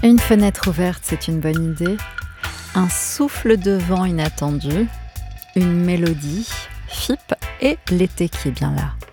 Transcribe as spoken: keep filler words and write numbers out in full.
Une fenêtre ouverte, c'est une bonne idée. Un souffle de vent inattendu, une mélodie, F I P et l'été qui est bien là.